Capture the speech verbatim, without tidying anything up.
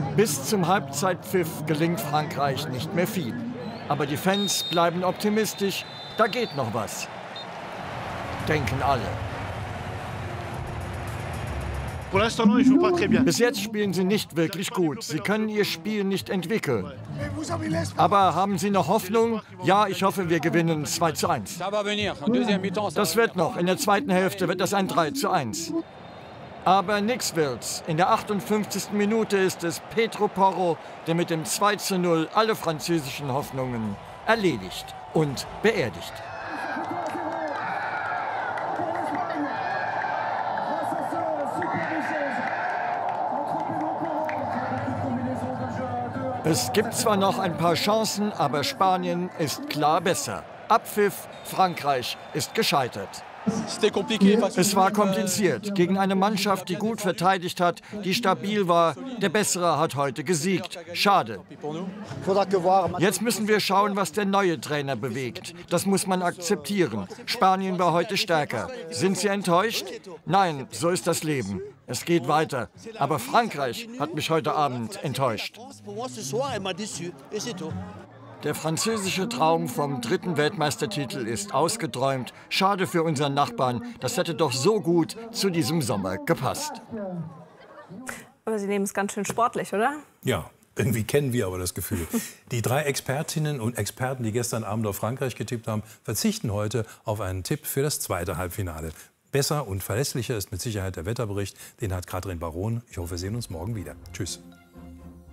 Bis zum Halbzeitpfiff gelingt Frankreich nicht mehr viel. Aber die Fans bleiben optimistisch, da geht noch was. Denken alle. Bis jetzt spielen sie nicht wirklich gut. Sie können ihr Spiel nicht entwickeln. Aber haben Sie noch Hoffnung? Ja, ich hoffe, wir gewinnen zwei zu eins. Das wird noch. In der zweiten Hälfte wird das ein drei zu eins. Aber nix wird's. In der achtundfünfzigsten Minute ist es Pedro Porro, der mit dem zwei zu null alle französischen Hoffnungen erledigt und beerdigt. Es gibt zwar noch ein paar Chancen, aber Spanien ist klar besser. Abpfiff, Frankreich ist gescheitert. Es war kompliziert. Gegen eine Mannschaft, die gut verteidigt hat, die stabil war. Der Bessere hat heute gesiegt. Schade. Jetzt müssen wir schauen, was der neue Trainer bewegt. Das muss man akzeptieren. Spanien war heute stärker. Sind Sie enttäuscht? Nein, so ist das Leben. Es geht weiter. Aber Frankreich hat mich heute Abend enttäuscht. Der französische Traum vom dritten Weltmeistertitel ist ausgeträumt. Schade für unseren Nachbarn. Das hätte doch so gut zu diesem Sommer gepasst. Aber Sie nehmen es ganz schön sportlich, oder? Ja, irgendwie kennen wir aber das Gefühl. Die drei Expertinnen und Experten, die gestern Abend auf Frankreich getippt haben, verzichten heute auf einen Tipp für das zweite Halbfinale. Besser und verlässlicher ist mit Sicherheit der Wetterbericht. Den hat Katrin Baron. Ich hoffe, wir sehen uns morgen wieder. Tschüss.